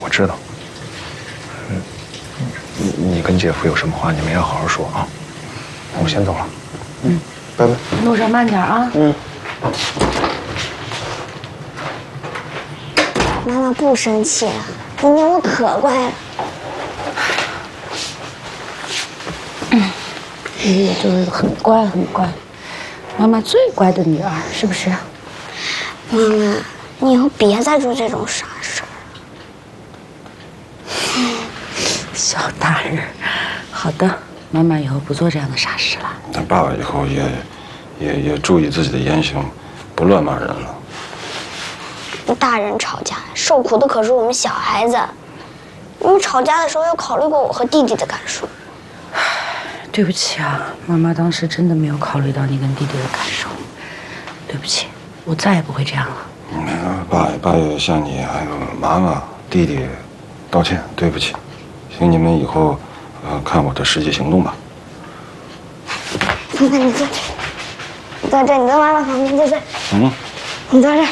我知道。你跟姐夫有什么话，你们要好好说啊。我先走了。拜拜。 路上慢点啊。 妈妈不生气了，今天我可乖了。 你就是很乖很乖，妈妈最乖的女儿，是不是？ 妈妈，你以后别再做这种傻事儿。 小大人，好的，妈妈以后不做这样的傻事了。 那爸爸以后也注意自己的言行，不乱骂人了。 大人吵架，受苦的可是我们小孩子。你们吵架的时候要考虑过我和弟弟的感受。 对不起啊，妈妈当时真的没有考虑到你跟弟弟的感受，对不起，我再也不会这样了。 爸也向你还有妈妈、弟弟道歉，对不起，请你们以后看我的实际行动吧。 妈妈，你坐这，你坐这，你在妈妈旁边，就这。你坐这。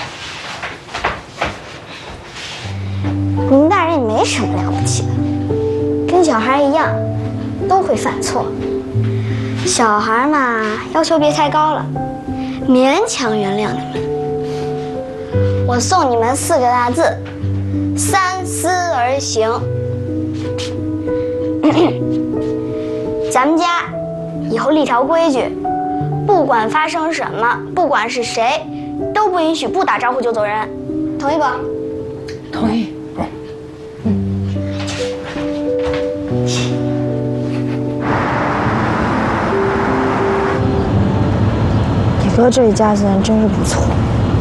你们大人也没什么了不起的，跟小孩一样，都会犯错。小孩嘛，要求别太高了，勉强原谅你们。我送你们4个大字：三思而行。咱们家以后立条规矩，不管发生什么，不管是谁，都不允许不打招呼就走人，同意不？ 同意。 你哥这一家子人真是不错。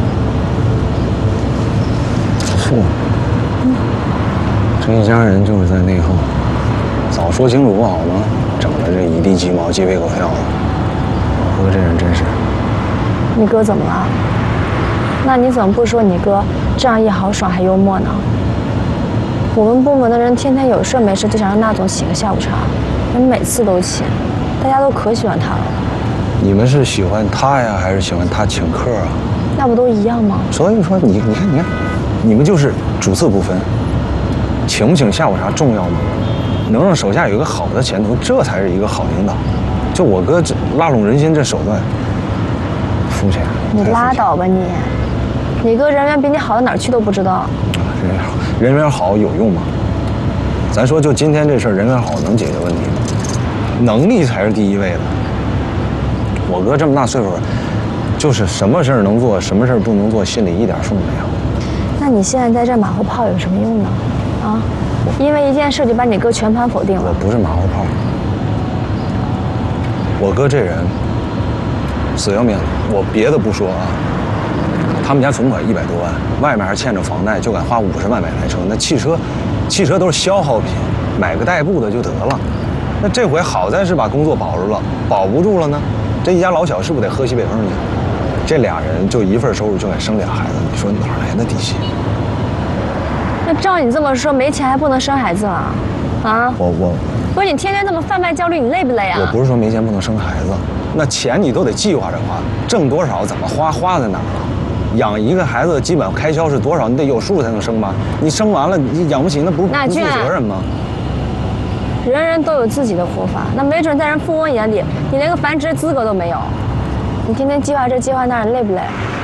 是，这一家人就是在内讧，早说清楚不好吗？整的这一地鸡毛、鸡飞狗跳的。我哥这人真是。 你哥怎么了？那你怎么不说你哥这样一豪爽还幽默呢？我们部门的人天天有事没事就想让那总请个下午茶，人每次都请，大家都可喜欢他了。 你们是喜欢他呀，还是喜欢他请客啊？ 那不都一样吗？ 所以说你看，你们就是主次不分，请不请下午茶重要吗？能让手下有一个好的前途，这才是一个好领导。就我哥这拉拢人心这手段，肤浅。 你拉倒吧你！你哥人缘比你好到哪儿去都不知道。 人缘好有用吗？咱说就今天这事儿，人缘好能解决问题吗？能力才是第一位的。我哥这么大岁数，就是什么事儿能做，什么事儿不能做，心里一点数没有。 那你现在在这马后炮有什么用呢？啊？因为一件事就把你哥全盘否定了。 我不是马后炮。我哥这人死要面子，我别的不说啊，他们家存款100多万，外面还欠着房贷，就敢花50万买台车。那汽车都是消耗品，买个代步的就得了。那这回好在是把工作保住了，保不住了呢，这一家老小是不是得喝西北风去？这俩人就一份收入就敢生俩孩子，你说哪来的底气？ 那照你这么说，没钱还不能生孩子了？啊？ 我不是你天天这么贩卖焦虑，你累不累啊？ 我不是说没钱不能生孩子，那钱你都得计划着花，挣多少怎么花，花在哪儿了？养一个孩子的基本开销是多少？你得有数才能生吧？你生完了你养不起，那不负责任吗？ 人人都有自己的活法，那没准在人富翁眼里，你连个繁殖资格都没有。你天天计划这计划那，你累不累？